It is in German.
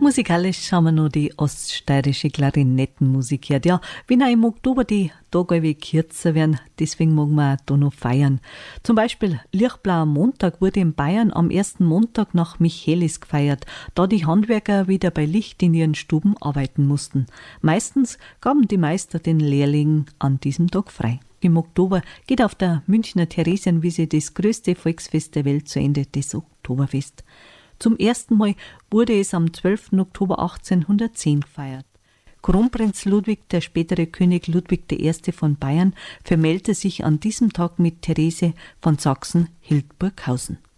Musikalisch haben wir noch die oststeirische Klarinettenmusik gehört. Ja, wenn auch im Oktober die Tage kürzer werden, deswegen mögen wir da noch feiern. Zum Beispiel Lichtblauer Montag wurde in Bayern am ersten Montag nach Michaelis gefeiert, da die Handwerker wieder bei Licht in ihren Stuben arbeiten mussten. Meistens gaben die Meister den Lehrlingen an diesem Tag frei. Im Oktober geht auf der Münchner Theresienwiese das größte Volksfest der Welt zu Ende, das Oktoberfest. Zum ersten Mal wurde es am 12. Oktober 1810 gefeiert. Kronprinz Ludwig, der spätere König Ludwig I. von Bayern, vermählte sich an diesem Tag mit Therese von Sachsen-Hildburghausen.